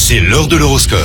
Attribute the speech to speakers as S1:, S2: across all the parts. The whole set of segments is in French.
S1: c'est l'heure de l'horoscope.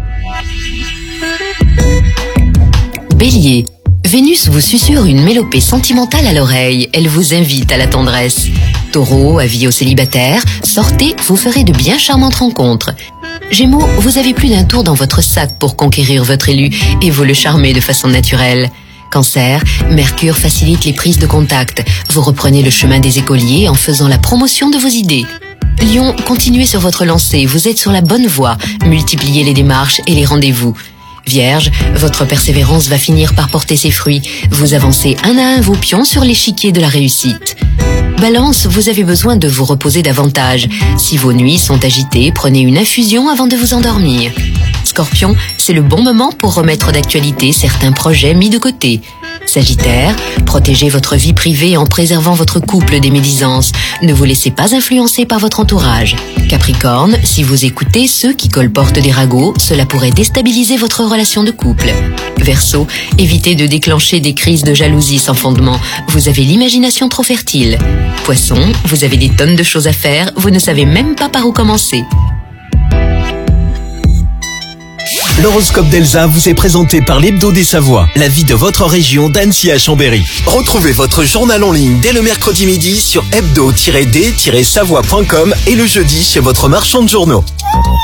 S2: Bélier, Vénus vous susurre une mélopée sentimentale à l'oreille. Elle vous invite à la tendresse. Taureau, avis aux célibataires, sortez, vous ferez de bien charmantes rencontres. Gémeaux, vous avez plus d'un tour dans votre sac pour conquérir votre élu et vous le charmez de façon naturelle. Cancer, Mercure facilite les prises de contact. Vous reprenez le chemin des écoliers en faisant la promotion de vos idées. Lion, continuez sur votre lancée, vous êtes sur la bonne voie. Multipliez les démarches et les rendez-vous. Vierge, votre persévérance va finir par porter ses fruits. Vous avancez un à un vos pions sur l'échiquier de la réussite. Balance, vous avez besoin de vous reposer davantage. Si vos nuits sont agitées, prenez une infusion avant de vous endormir. Scorpion, c'est le bon moment pour remettre d'actualité certains projets mis de côté. Sagittaire, protégez votre vie privée en préservant votre couple des médisances. Ne vous laissez pas influencer par votre entourage. Capricorne, si vous écoutez ceux qui colportent des ragots, cela pourrait déstabiliser votre relation de couple. Verseau, évitez de déclencher des crises de jalousie sans fondement. Vous avez l'imagination trop fertile. Poisson, vous avez des tonnes de choses à faire, vous ne savez même pas par où commencer.
S3: L'horoscope d'Elsa vous est présenté par l'Hebdo des Savoies, la vie de votre région d'Annecy à Chambéry. Retrouvez votre journal en ligne dès le mercredi midi sur hebdo-d-savoie.com et le jeudi chez votre marchand de journaux.